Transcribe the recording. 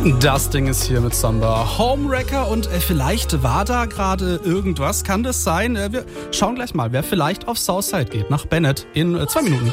Das Ding ist hier mit Samba. Homewrecker und vielleicht war da gerade irgendwas. Kann das sein? Wir schauen gleich mal, wer vielleicht auf Southside geht. Nach Bennett in 2 Minuten.